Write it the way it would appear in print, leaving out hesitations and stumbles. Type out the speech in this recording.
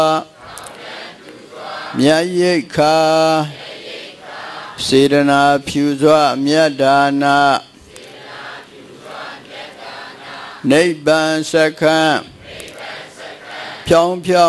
မြတ်ရိက္ခာစေတနာဖြူစွာမြတ်ဒါနာနိဗ္ဗာန်စက္ခဖြောင်းဖြောင်း